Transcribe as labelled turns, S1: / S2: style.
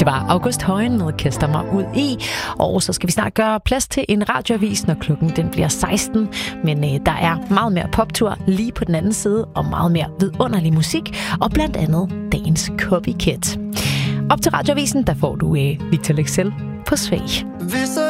S1: Det var August Højen med Kaster mig ud i, og så skal vi snart gøre plads til en radioavis, når klokken den bliver 16. Men der er meget mere poptur lige på den anden side, og meget mere vidunderlig musik, og blandt andet dagens Copycat. Op til radioavisen, der får du Victor Lexell på Svag.